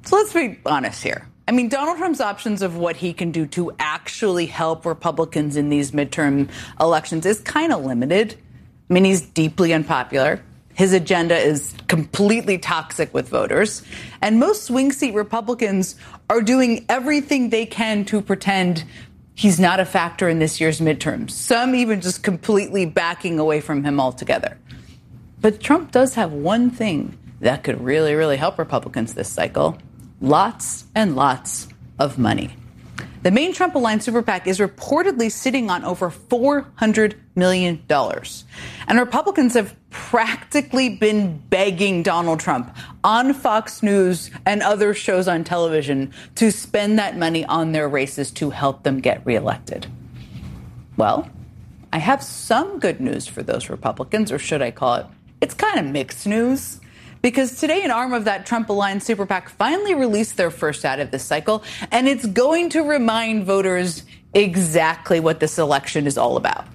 So let's be honest here. I mean, Donald Trump's options of what he can do to actually help Republicans in these midterm elections is kind of limited. I mean, he's deeply unpopular. His agenda is completely toxic with voters. And most swing seat Republicans are doing everything they can to pretend he's not a factor in this year's midterms. Some even just completely backing away from him altogether. But Trump does have one thing that could really, really help Republicans this cycle. Lots and lots of money. The main Trump-aligned super PAC is reportedly sitting on over $400 million. And Republicans have practically been begging Donald Trump on Fox News and other shows on television to spend that money on their races to help them get reelected. Well, I have some good news for those Republicans, or should I call it, it's kind of mixed news. Because today, an arm of that Trump-aligned super PAC finally released their first ad of this cycle, and it's going to remind voters exactly what this election is all about.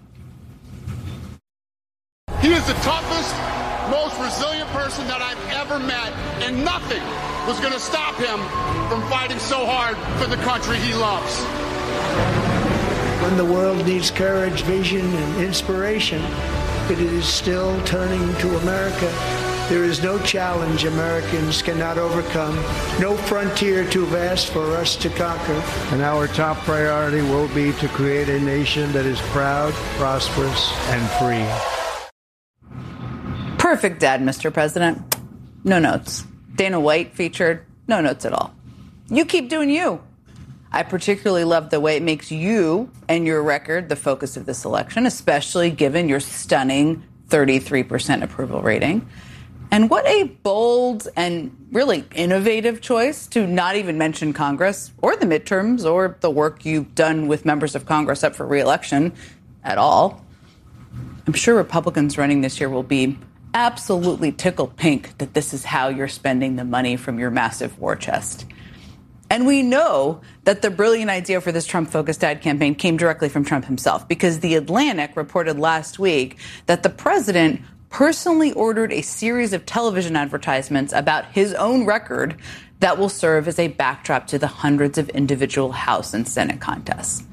He is the toughest, most resilient person that I've ever met, and nothing was going to stop him from fighting so hard for the country he loves. When the world needs courage, vision, and inspiration, it is still turning to America. There is no challenge Americans cannot overcome, no frontier too vast for us to conquer. And our top priority will be to create a nation that is proud, prosperous, and free. Perfect ad, Mr. President. No notes. Dana White featured, no notes at all. You keep doing you. I particularly love the way it makes you and your record the focus of this election, especially given your stunning 33% approval rating. And what a bold and really innovative choice to not even mention Congress or the midterms or the work you've done with members of Congress up for re-election at all. I'm sure Republicans running this year will be absolutely tickled pink that this is how you're spending the money from your massive war chest. And we know that the brilliant idea for this Trump-focused ad campaign came directly from Trump himself, because The Atlantic reported last week that the president personally ordered a series of television advertisements about his own record that will serve as a backdrop to the hundreds of individual House and Senate contests.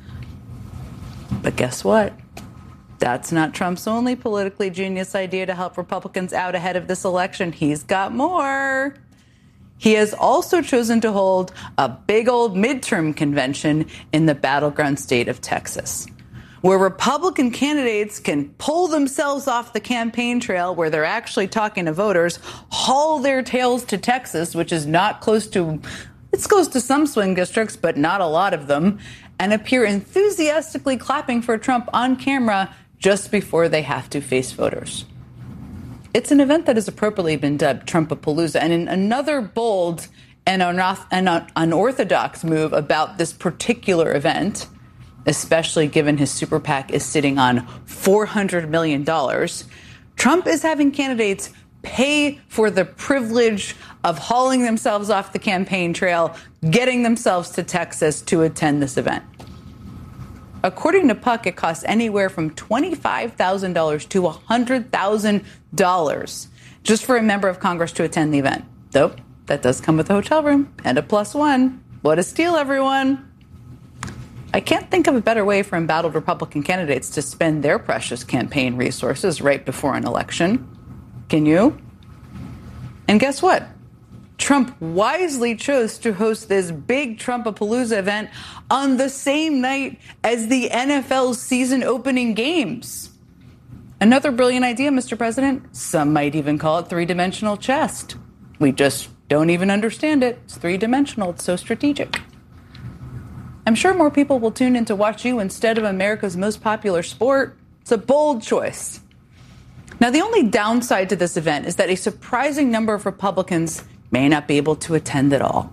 But guess what? That's not Trump's only politically genius idea to help Republicans out ahead of this election. He's got more. He has also chosen to hold a big old midterm convention in the battleground state of Texas, where Republican candidates can pull themselves off the campaign trail where they're actually talking to voters, haul their tails to Texas, which is not close to, it's close to some swing districts, but not a lot of them, and appear enthusiastically clapping for Trump on camera just before they have to face voters. It's an event that has appropriately been dubbed Trumpapalooza, and in another bold and unorthodox move about this particular event, especially given his super PAC is sitting on $400 million, Trump is having candidates pay for the privilege of hauling themselves off the campaign trail, getting themselves to Texas to attend this event. According to Puck, it costs anywhere from $25,000 to $100,000 just for a member of Congress to attend the event. Though, that does come with a hotel room and a +1. What a steal, everyone. I can't think of a better way for embattled Republican candidates to spend their precious campaign resources right before an election. Can you? And guess what? Trump wisely chose to host this big Trumpapalooza event on the same night as the NFL's season opening games. Another brilliant idea, Mr. President. Some might even call it three-dimensional chess. We just don't even understand it. It's three-dimensional. It's so strategic. I'm sure more people will tune in to watch you instead of America's most popular sport. It's a bold choice. Now, the only downside to this event is that a surprising number of Republicans may not be able to attend at all.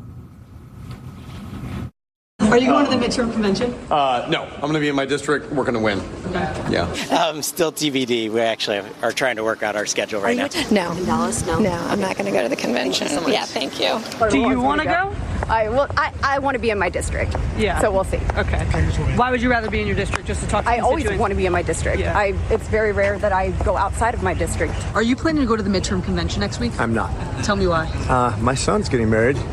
Are you going to the midterm convention? No, I'm going to be in my district working to win. Okay. Yeah. Still TBD. We actually are trying to work out our schedule right now. No. In Dallas? No. No, I'm not going to go to the convention. Thank you so much. Yeah, thank you. Do you want to go? I want to be in my district. Yeah. So we'll see. Okay. Why would you rather be in your district, just to talk to I always constituents? want to be in my district. Yeah. It's very rare that I go outside of my district. Are you planning to go to the midterm convention next week? I'm not. Tell me why. My son's getting married.